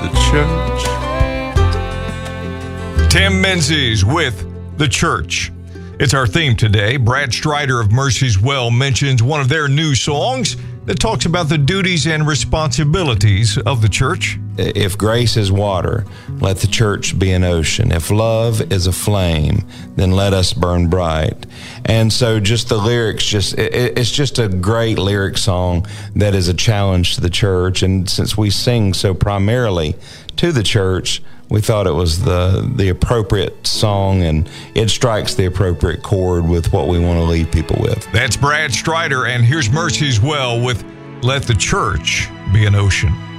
the church. Tim Menzies with The Church. It's our theme today. Brad Strider of Mercy's Well mentions one of their new songs that talks about the duties and responsibilities of the church. If grace is water, let the church be an ocean. If love is a flame, then let us burn bright. And so just the lyrics, it's just a great lyric song that is a challenge to the church. And since we sing so primarily to the church, we thought it was the appropriate song, and it strikes the appropriate chord with what we want to leave people with. That's Brad Strider, and here's Mercy's Well with Let the Church Be an Ocean.